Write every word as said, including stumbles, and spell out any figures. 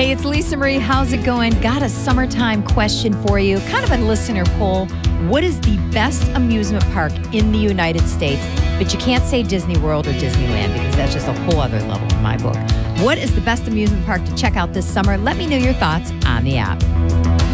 Hey, it's Lisa Marie. How's it going? Got a summertime question for you. Kind of a listener poll. What is the best amusement park in the United States? But you can't say Disney World or Disneyland because that's just a whole other level in my book. What is the best amusement park to check out this summer? Let me know your thoughts on the app.